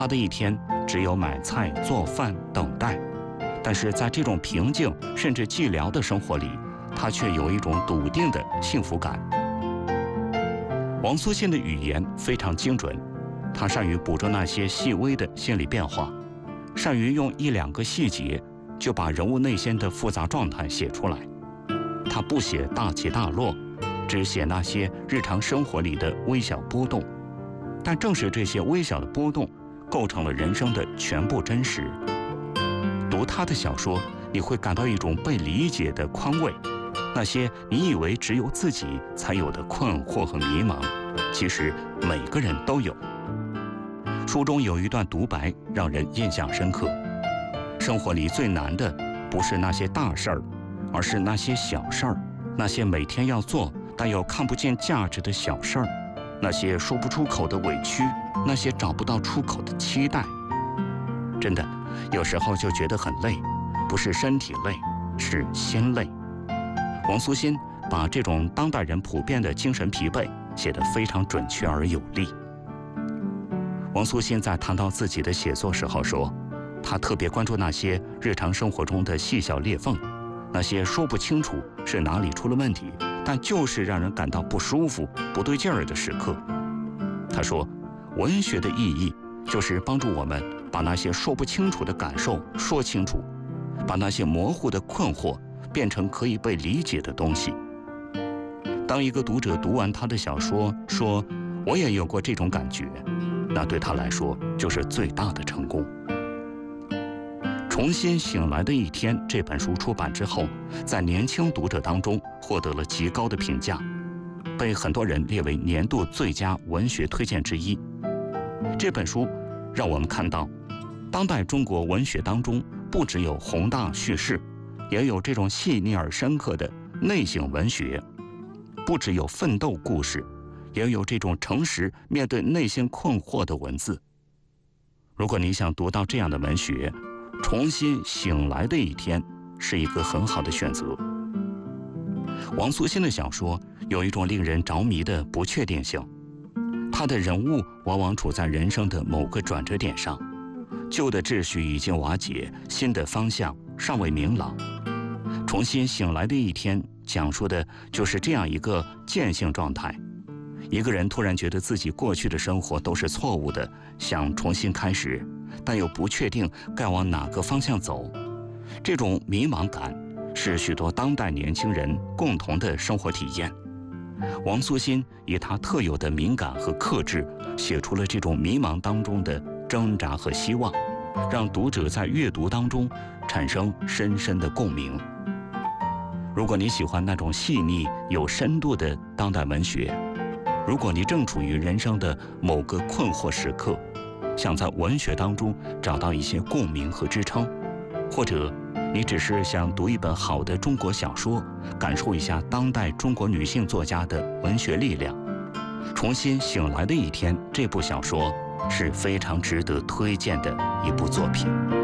他的一天只有买菜、做饭、等待。但是在这种平静甚至寂寥的生活里，他却有一种笃定的幸福感。王苏歆的语言非常精准，他善于捕捉那些细微的心理变化，善于用一两个细节就把人物内心的复杂状态写出来。他不写大起大落，只写那些日常生活里的微小波动，但正是这些微小的波动构成了人生的全部真实。读他的小说，你会感到一种被理解的宽慰，那些你以为只有自己才有的困惑和迷茫，其实每个人都有。书中有一段独白让人印象深刻：生活里最难的不是那些大事儿，而是那些小事儿，那些每天要做但又看不见价值的小事儿，那些说不出口的委屈，那些找不到出口的期待。真的，有时候就觉得很累，不是身体累，是心累。王苏歆把这种当代人普遍的精神疲惫写得非常准确而有力。王苏歆在谈到自己的写作时候说，他特别关注那些日常生活中的细小裂缝，那些说不清楚是哪里出了问题，但就是让人感到不舒服、不对劲儿的时刻。他说，文学的意义就是帮助我们把那些说不清楚的感受说清楚，把那些模糊的困惑变成可以被理解的东西。当一个读者读完他的小说说我也有过这种感觉，那对他来说就是最大的成功。重新醒来的一天这本书出版之后，在年轻读者当中获得了极高的评价，被很多人列为年度最佳文学推荐之一。这本书让我们看到，当代中国文学当中不只有宏大叙事，也有这种细腻而深刻的内省文学；不只有奋斗故事，也有这种诚实面对内心困惑的文字。如果你想读到这样的文学，重新醒来的一天是一个很好的选择。王苏歆的小说有一种令人着迷的不确定性，他的人物往往处在人生的某个转折点上，旧的秩序已经瓦解，新的方向尚未明朗。重新醒来的一天讲述的就是这样一个渐性状态，一个人突然觉得自己过去的生活都是错误的，想重新开始，但又不确定该往哪个方向走。这种迷茫感是许多当代年轻人共同的生活体验。王苏歆以他特有的敏感和克制，写出了这种迷茫当中的挣扎和希望，让读者在阅读当中产生深深的共鸣。如果你喜欢那种细腻有深度的当代文学，如果你正处于人生的某个困惑时刻，想在文学当中找到一些共鸣和支撑，或者你只是想读一本好的中国小说，感受一下当代中国女性作家的文学力量，重新醒来的一天这部小说是非常值得推荐的一部作品。